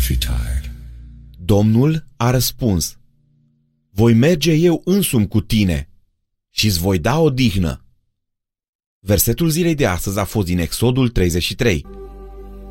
retired. Domnul a răspuns: voi merge eu însumi cu tine și îți voi da odihnă. Versetul zilei de astăzi a fost din Exodul 33.